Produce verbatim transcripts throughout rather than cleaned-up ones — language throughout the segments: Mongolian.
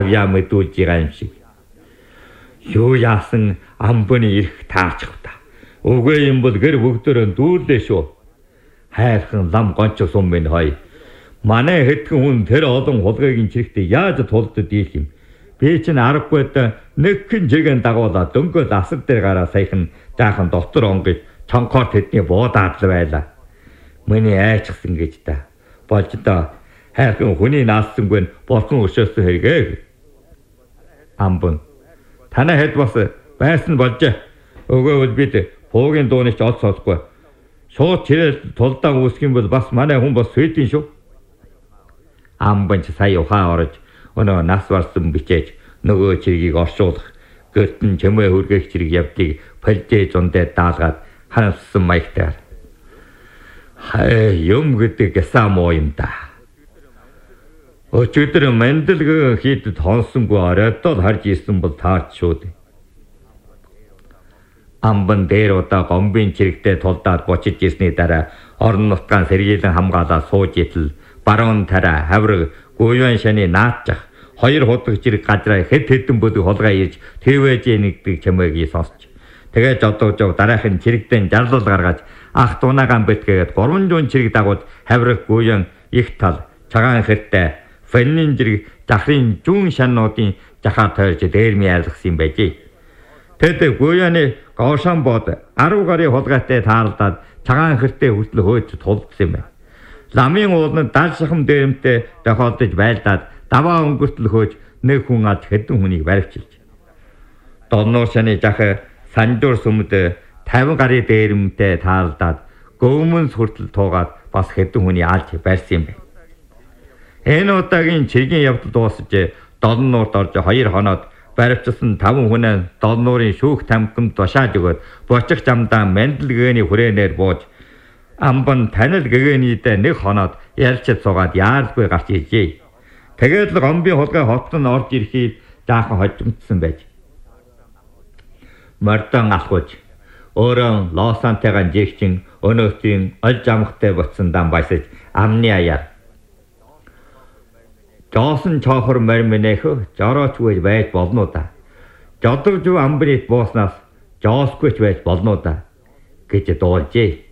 яа мэдүүлж байгаа юм шиг. Юу яасан амбаны ирэх таарчих та. Үгүй юм бол гэр бүгдөө дүүлээ шүү. Хайрхан лам гонч сум минь хой. Манай хэдхэн хүн тэр олон хулгайгийн чирэгтээ яаж тулд дийлэх юм. Би чинь аргагүй да нэг хэн жиген дагуулаад дөнгөж асар дээр гараа саяхан жаахан доктор онгож чонхоор тэдний буудаад л байлаа. Миний айчсан гэж та. Болж да хайрхан хүний наассангүй болхон өшөөсөн хэрэгээ. Амбан танаа хэд бас байсан болж өгөөвөл бид пуугийн дууныг ч олж сонсохгүй. Шууд чирэл тулдаан үүсэх юм бол бас манай хүн бас сүйдэн шүү. Амбан ч сая ухаан орж өнөө нас барсан бичээж нөгөө чиргийг оршуулах гэртэн чимээ хүргэх чирэг явдгийг полдээ зундаа даалгаад хансан маягтаар. Хай юм гэдэг гасаа муу юм да. Өчигдөр мэндэлгэн хийдэд хонсонгүй оройдол харж исэн бол таарч шүүд. Амбан дээр удаа гомбын чирэгтээ тулдаад бочиж ирсний дараа орон нутгаан сэргийлэн хамгаалаад сууж итэл баруун тараа хавраг гуйван шаны наачах хоёр худаг чирэг газраа хэд хэдэн бүдэг холгоо ирж твэж нэгдэг чамайг сонсч. Тэгээд жодож жоо дараахан чирэгтэн жарлал гаргаж ах дунаагаан бэтгээд гурван жуун чирэг дагууд хавраг гуйван их тал цагаан хэртэй фэннин жирэг дахрын зүүн шаннуудын жахаа тойрч дээрми ялгсан юм байжээ. Тэд гуйваны гоошон бод арав гарын холгойтой таарлаад цагаан хэртэй хүртэл хөөж тулдсан юм байна. Ламын ууланд даалшихам дээрэмтэй тохиолдож байлдаад даваа өнгөртөл хөөж нэг хүн ад хэдэн хүнийг баривчилж. Донноо шаны жах санжуур сүмд тавин гарын дээрэмтэй таарлаад гөөмөн хүртэл туугаад бас хэдэн хүний алж барьсан юм байна. Энэ удаагийн чигийн явдал дуусаж Долнуурт орж хоёр хоноод баривчилсан таван хүн Долнуурын шүүх тамхимд тушааж өгөөд бочих замдаа мэндэлгээний хүрээнээр бууж амбан танил гэгээнийдээ нэг хоноод ялчид суугаад яаралгүй гарч ижээ. Тэгээд л гомбын хулгай хотон орж ирэхийг жаахан хожимдсан байж. Мартан алхууж өөрөө лосантайгаан жигчин өнөөтийн олж амхтай ботсон дан байсаж амны аяар. Жоосон чохор мэрмэнэхө жорооч байж байж болно да. Жодовж амбрит бууснаас жоосгүй ч байж болно да гэж дуулжээ.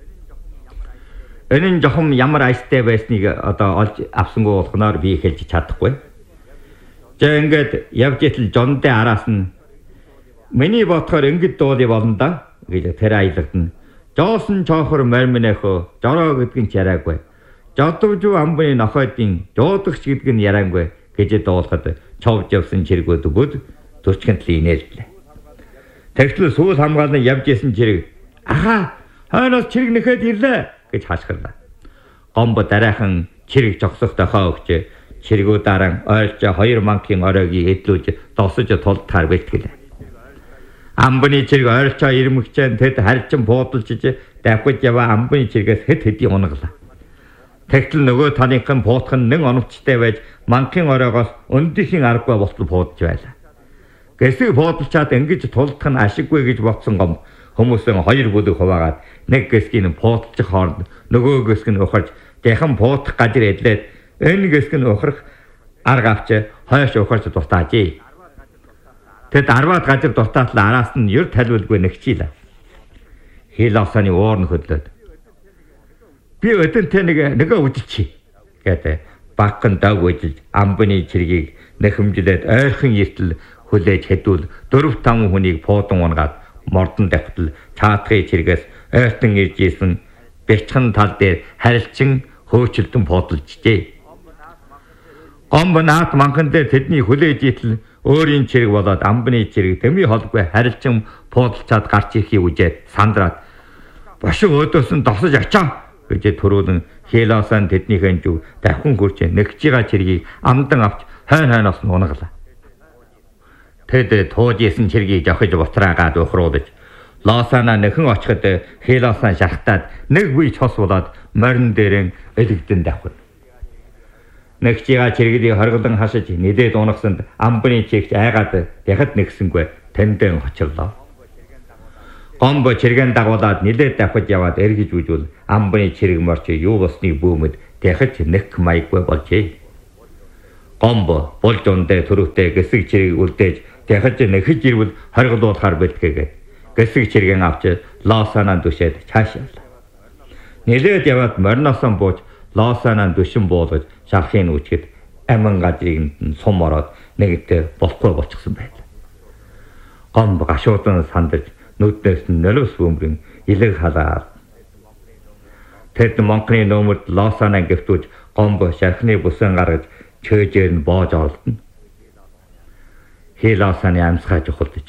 Энэ нь жоохон ямар айстай байсныг одоо олж авсангүй болохноор би хэлж чадахгүй. За ингээд явж итэл жондээ араас нь миний бодохоор ингэж дуулъя болно да гэж тэр аялалд нь жоосон чохор мэрмэнэхө жороо гэдэг нь чараагүй. Жодовж амбны нохойдын жуудагч гэдэг нь яраангүй гэж дуулахад цовж явсан чиргүүд өгөөд төрчгөн тлээ нэрдлээ. Тэгтэл сүүл хамгаалан явж исэн чирэг аха хойноос чирэг нэхэд ирлээ гэж хаашгирлаа. Гомбо дараахан чирэг жогсох дохоо өгч чиргүү дараа ойлж хоёр манкийн оройгийг эдлүүж досож тулдахаар бэлтгэлээ. Амбны чирэг ойлчоо ирмэгчэн тэд харьчин буудалж давхиж яваа амбны чиргээс хэд хэдий унгалаа. Тэгтэл нөгөө таныхан буутах нь нэг оновчтой байж манкийн оройгоос өндхийн аргагүй болтол буудаж байлаа. Гэсэг буудалчаад ингэж тулдах нь ашиггүй гэж бодсон гом хүмүүсийн хоёр бүлэг хуваагаад нэг гэсгийг нь буудалчих хооронд нөгөө гэсг нь ухарж дэхэн буутах газар эдлээд энэ гэсг нь ухрах арга авч хойш ухарж дутаажээ. Тэд арваад газар дутаатлаа араас нь ер талвалгүй нэгчийлээ. Хилосаны уурн хөдлөөд би өдөнтэй нэг нэгэ үдчихье гэдэг багхан даг үжилж амбны чиргийг нэхэмжлээд ойрхон эртэл хүлээж хэдүүл дөрөв таван хүнийг пуудан унгаад мордон давтал чаатгын чиргээс ойртон ирж исэн бячхан тал дээр харилчин хөөчлөлтөн буудалжжээ. Гомбо наат манхан дээр тэдний хүлээж итэл өөрийн чирэг болоод амбны чирэг тэми холгүй харилчин буудалчаад гарч ирэхийг үжээд сандраад бошиг өөдөөс нь досож очоо гэж төрүүлэн хилоосaan тэднийхэн зүг давхин хурч нэгчига чиргийг амдан авч хойн хойноос нь унгалаа. Тэд туужсэн чиргийг жохиж бутраагаад ухруулж лосана нэхэн очиход хилоосaan шахтаад нэг бие цос болоод морин дээрэн элэгдэн давхив. Нэгчига чиргийг хорглон хашиж нэдээд унагсанд амбны чигч айгаад дахад нэгсэнгүй тэндэн очирлоо. Гомбо чиргэн дагуулад нилээд давхиж яваад эргэж үжүүл амбны чирэг морч юу болсныг бөөмөд дахиж нэг маяггүй болжээ. Гомбо болж ундаа төрөвтэй гэсэг чирийг үлдээж дахиж нэхэж ирвэл хоригдуулахаар бэлтгээгээд гэсэг чиргэн авч Лосанаа түшээд цаашаалаа. Нэлээд яваад морносон бууж Лосанаа түшин буулгаж шархын үүчгэд амин газрыг сум ороод нэгтэй болохгүй болчихсон байлаа. Гомбо гашуудан сандаж нүднээс нь нөлөөс бөмбөрийн илэг халаад тэд Монголын нөмөрд Лосанаа гэвтүүж Гомбо шархны бүсэн гаргаж чөөжээр нь боож оролдоно. Хиласаны амсгаа жухалдаж.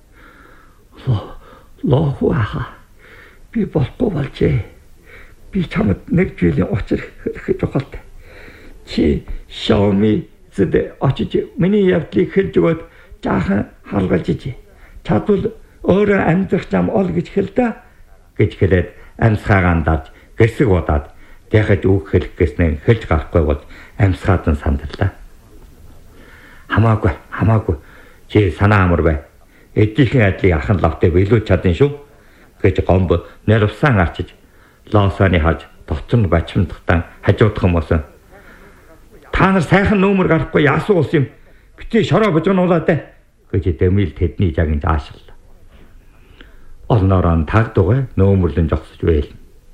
Лохуаха. Би болохгүй болжээ. Би чамд нэг жилийн учир хэлэх жухалтай. Чи Xiaomi зэд очиж миний явдлыг хэлж өгөөд жаахан харгалж ижээ. Чадвал өөрөө амьдрах зам ол гэж хэл да гэж хэлээд амсгаагаан дарж гэсэг удаад дахиж үг хэлэх гэснээр хэлж гарахгүй бол амсгаад нь сандарлаа. Хамаагүй, хамаагүй. Чи санаа амар бай. Эдийн адлыг ахын лавтай биелүүлж чадсан шүү гэж Гомбо нэрвсан арчиж Лосаны хаж доцсон бачимдахтан хажуудах хүмүүс. Та нар сайхан нөмөр гарахгүй яасуу ус юм. Битээ шороо божгонуулаад дээ гэж Дэмил тэдний жагнж аашиллаа. Олноорон тагдугай нөмөрлөн жогсож байл.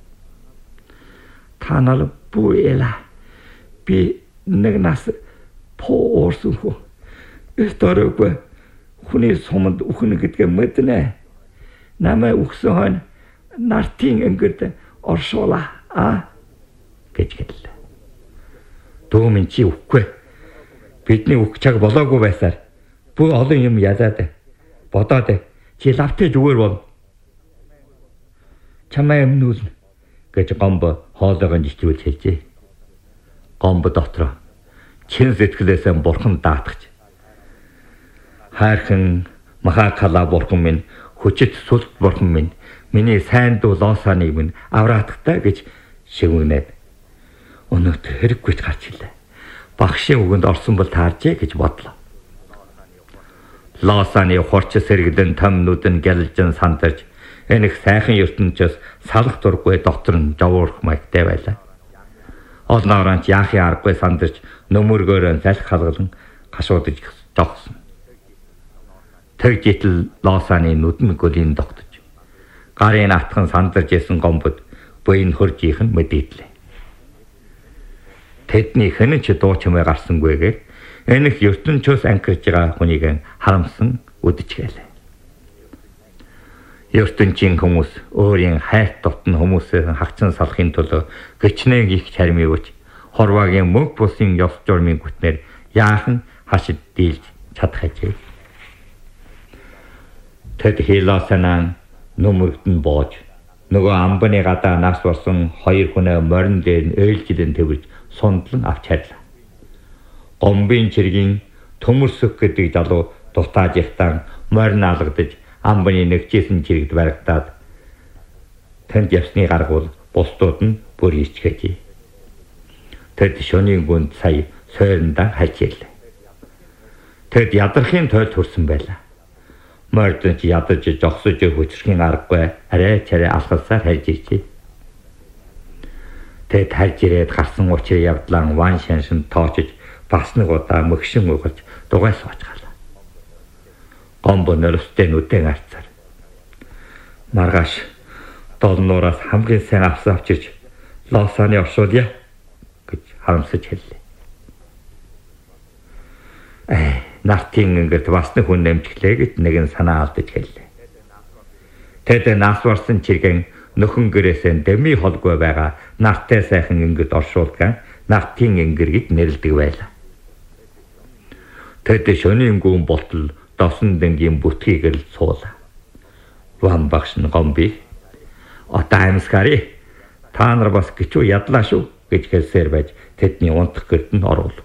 Та нар бүэла. Би нэг нас по орсон хөө. Эстороггүй хүний суманд үхнэ гэдгээ мэднэ. Намайг үхсэн хойно нартын өнгөрд оршуула а гэж хэллээ. Дөөмөн чи үхгүй. Бидний үх чаг болоогүй байсаар бүх олон юм язаад бодоод чи лавтаж өгөр бол чамаа өмнүүлнэ гэж Гомбо хоолойгоо жичүүл хэлжээ. Гомбо дотроо чин сэтгэлээсээ бурхан даатгаж хайрхан махакала бурхан минь хүчит сүлт бурхан минь миний сайн дуу Лосаныг минь авраатгтаа гэж шивгнээд өнөөдөр хэрэггүйч гарч илээ. Багшийн үгэнд орсон бол тааржээ гэж бодлоо. Лосаны хурц сэргэлэн тамнууд нь гялжин сандарч энэх сайхан ертөнцөөс салах дурггүй доктор нь жавуурх маягтай байлаа. Олнооранч яахын аргагүй сандарч нөмөргөөрөө залх халгалан гашуудаж жогсон. Тэгжитл Лосаны нүдэн гөлийн тогтож гарын атхан сандарч исэн Гомбод буйн хөрж их нь мэдээдлээ. Тэдний хэн ч дуу чимээ гарсангүйгээр энэх ертөнцөөс анкирж байгаа хүнийг харамсан үдчихэлээ. ертөнцийн хүмүүс өөрийн хайрт дотн хүмүүсээ хагцсан салахын тулд гिचнэг их чармивч хорваагийн мөнх бусын ёс журмын гүтнэр яахан хашид дийлж чадах ажээ. Тэд Хиласанаа нүмөртөн боож нөгөө амбаны гадаа нас барсан хоёр хүнээ морин дээр нь ээлжилэн тэрж сундлан авч харлаа. Гомбын чиргийн төмөрсөх гэдэг залуу дутааж ихтан морин алгадж амбаны нэгжсэн чирэгд баригдаад тэнд явсны гаргуул бусдууд нь бүр ичгээжээ. Тэд шөнийн гүнд сая сойрнда хачирлаа. Тэд ядархын тойл төрсөн байлаа. Мордон ч ядаж жогсож хүчрхийн аргагүй арай чарай алхалсаар хайж ичээ. Тэд харж ирээд гарсан учрыг явдлан ван шаншин тоочж бас нэг удаа мөгшин угалж дугай суучгаалаа. Гомбо нөрөстэй нүдэн арцаар. Маргааш долнуураас хамгийн сайн авсан авчирч Лосаны оршуулъя гэж харамсаж хэллээ. Э нартын ингээд бас нэг хүн нэмжглээ гэж нэгэн санаа алдаж хэллээ. Тэд нас барсан чиргэн нөхөн гэрээсээ дэми холгүй байгаа нартай сайхан ингээд оршуулган нартын ингэр гэж нэрлдэг байлаа. Тэд шөнийн гүн болтол досон дэнгийн бүтгийг л суулаа. Ван багш нь Гомбиг одоо амьсгари та нар бас гिचүү ядлаа шүү гэж хэлсээр байж тэдний унтах гэрд нь оруулав.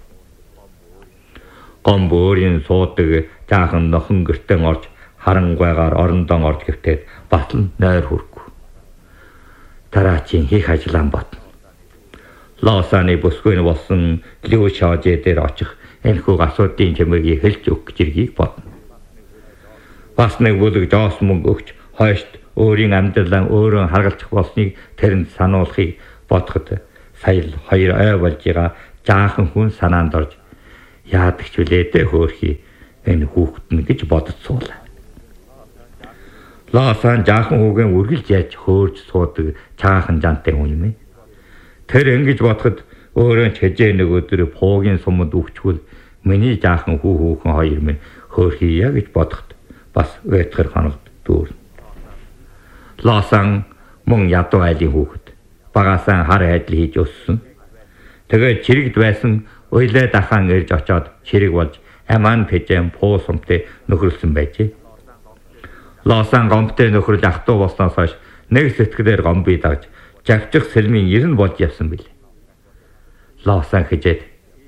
Гомбо өөрийн суудаг жаахан нохон гэртэн орж харангуйгаар орондон орж гэвтээд батал нойр хүргв. Тараачийн хийх ажлаа ботно. Лосаны бүсгүйн болсон Лүү Шаожэ дээр очих энэхүү асуудлын чимээгийг хэлж өгөх зэргийг бодно. Бас нэг бүлэг жоос мөнгө өгч хойшд өөрийн амьдралаа өөрөө харгалзах болсныг тэрэнд сануулахыг бодоход сая хоёр ой болж байгаа жаахан хүн санаанд орж Яадаг ч үлээ дээ хөөрхий энэ хүүхэд нь гэж бодож суулаа. Лоосан жаахан хүүгэн үргэлж яаж хөөрж суудаг чаахан жантай хүн юм ээ. Тэр ингэж бодоход өөрөө ч хэжээ нэг өдөр пуугийн сумд өгчгөл миний жаахан хүү хүүхэн хоёр минь хөөрхийя гэж бодоход бас өйтгөр хоногд дүүр. Лоосан мөн ядуу айлын хүүхэд багасаа хар айдал хийж өссөн. Тэгээд чирэгд байсан ойлоо дахан ирж очоод чирэг болж аман пэжэм пуу сумтай нөхөрлсөн байжээ. Лоосан гомбтой нөхрөл ах トゥ болсноос хойш нэг сэтгэлээр гомбий дагж жавчих сэлмийн ирэн болж явсан билээ. Лоосан хижээд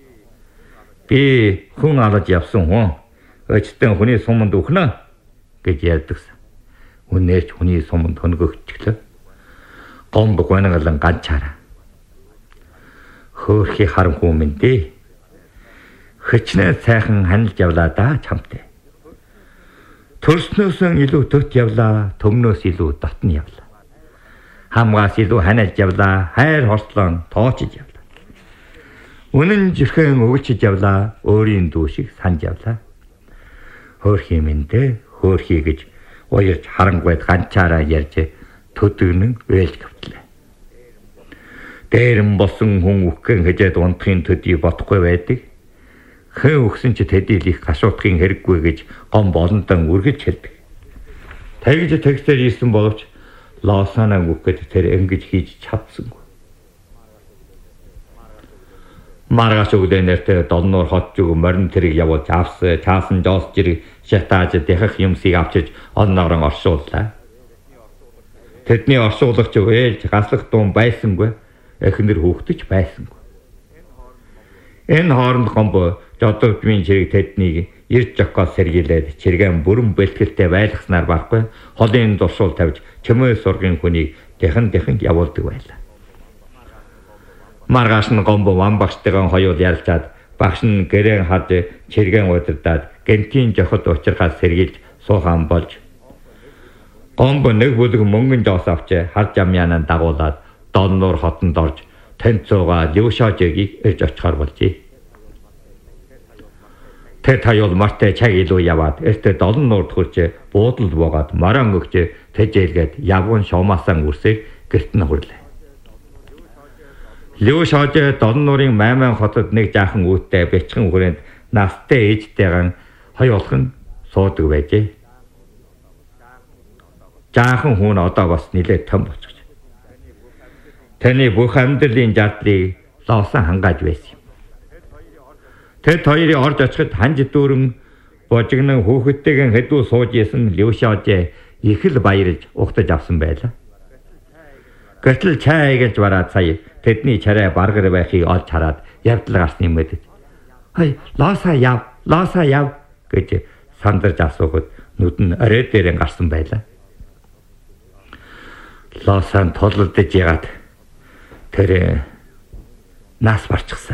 би хүн алж явсан хүн өчтөн хүний суманд өгнө гэж ярьдагсан. Үнээр ч хүний суманд хөнгөгчлөө. Гомб гонголон ганчаараа. Хөөрхий харанхуй минь дээ. Хичнээн сайхан ханилж явлаа да чамтай. Төрснөөс илүү төт явлаа, төмнөөс илүү дотн явлаа. Хамгаас илүү ханилж явлаа, хайр хорслон тоочж явлаа. Үнэн жирхэн өгчж явлаа, өөрийн дүү шиг санаж явлаа. Хөөрхий минь дээ, хөөрхий гэж уярж харангуйд ганчаараа ярьж төдөгнөн вэлж гавтлаа. Дээрэн босон хүн үхгэн хажээд унтахын төдий бодохгүй байдаг. Хэн өгсөн ч тэдийг их гашуудахын хэрэггүй гэж гом болонтон үргэлж хэлдэг. Тэгж тэгсээр ийсэн боловч Лоосанаа үхэхэд тэр ингэж хийж чадсангүй. Маргааш өглөө нэртэй долноор хот зүг морин тэрэг явуулж авс чаасан жоос жирэг шатааж дэхэх юмсыг авчиж онноорон оршууллаа. Тэдний оршуулагч ээлж гаслах дуун байсангүй, эхнэр хүүхдэж байсангүй. Энэ хооронд гомбо жодовдмын чирэг тэднийг ирж жокоос сэргийлээд чиргэн бүрэн бэлтгэлтэй байлгаснаар барахгүй холын дуршуул тавьж чимээ сургын хүнийг дэхэн дэхэн явуулдаг байлаа. Маргааш нь гомбо ван багштайгаа хоёул ярилцаад багш нь гэрэн хад чиргэн удирдаад гэнтийн жоход учирхаас сэргийлж суухан болж гомбо нэг бүлэг мөнгөн жоос авч хар жамьянаа дагуулад Доннуур хотонд орж танцууга Лүшажэгийг ирж очихоор болжээ. Тэр таяул мартай чаг илүү яваад эртээ Доннуур хурж буудал буугаад маран өгч тэжээлгээд явган шуумаасан үрсийг гэрт нь хурлаа. Лүшажэ Доннуурын майман хотод нэг жаахан үүттэй бячхан хүрээнд настай ээжтэйгэн хоёулхан суудаг байжээ. Жаахан хүн одоо бас нилээд том болчихсон. Таны бүх амьдралын жардлыг Лоосан хангааж байсан юм. Тэд хоёрын орж очиход ханж дүүрэн божигнан хүүхэдтэйгэн хэдүү сууж исэн Лүшажэ их л баярлж ухтаж авсан байлаа. Гэтэл чай гэж бараад сая тэдний чарай баргар байхыг олж хараад явдал гарсны мэдэж. "Хай, Лооса яв, Лооса яв" гэж сандарч асуухад нүд нь орой дээр гарсан байлаа. Лоосан тулалдаж ягаад тэр нас барчихсан.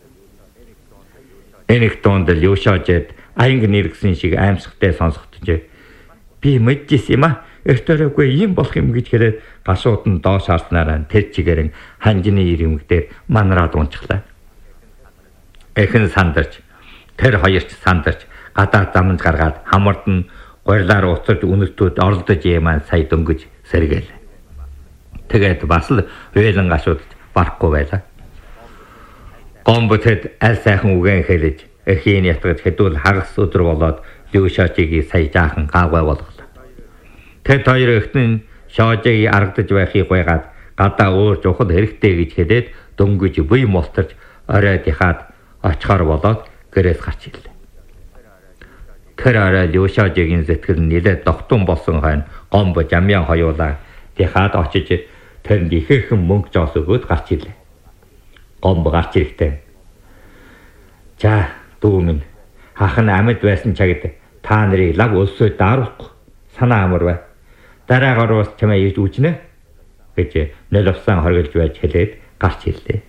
Энэх донд Лүшажэд аянг нэргсэн шиг аимшигтай сонсогдож би мэдчихсэн юм а. Эртөөрөөгүй юм болох юм гэж хэлээд гашууд нь доош харснараа тэр чигээрэн ханжны ирэмгдээр манараад унчихлаа. Эхэн сандарч тэр хоёрч сандарч гадаа замд гаргаад хамард нь гурилаар уцарч үнэртүүд оролдож ямаа сая дөнгөж сэргээл. Тэгээд бас л уйлан гашууд барахгүй байлаа. Гомботэд аль сайхан үгэн хэлэж эхийн ятгаж хэдүүл хагас өдөр болоод Лүшажэгийг сая жаахан гавгай болголоо. Тэд хоёр эхтэн Шожэгийг аргадж байхыг гуйгаад гадаа өөр жухал хэрэгтэй гэж хэлээд дөнгөж буй молтарч оройд яхаад очихоор болоод гэрээс гарч ирлээ. Тэр орой Лүшажэгийн сэтгэл нэлээд догтун болсон хойно гомбо жамьяан хоёулаа яхаад очиж тэнд ихэхэн мөнгө жоос өгөөд гарч ирлээ. Гомбо гарч ирэхдээ "За дүү минь хахан амьд байсан чагд та нарыг лав өлсөд дааруулахгүй санаа амар бай. Дараагаар бас чамайг ирж үзнэ" гэж нөлөвсөн хоригдж байж хэлээд гарч ирлээ.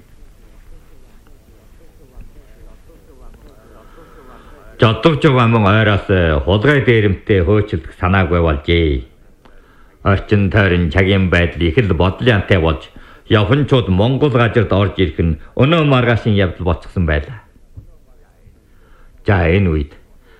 Жодовжов аман ойроос хулгай дээрэмтэй хөөцөлдөх санаагүй болжээ. Орчин тойрон чагийн байдал их л бодлоонтой болж явханчууд Монгол газарт орж ирэх нь өнөө маргаашийн явдал болчихсон байлаа. За энэ үед